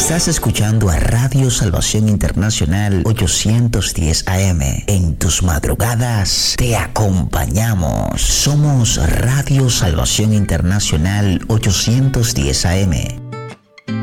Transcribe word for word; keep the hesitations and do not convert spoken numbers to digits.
Estás escuchando a Radio Salvación Internacional ochocientos diez A M. En tus madrugadas te acompañamos. Somos Radio Salvación Internacional ochocientos diez A M.